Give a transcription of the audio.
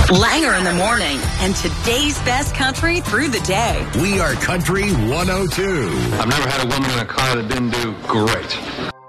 Langer in the morning and today's best country through the day. We are Country 102. I've never had a woman in a car that didn't do great.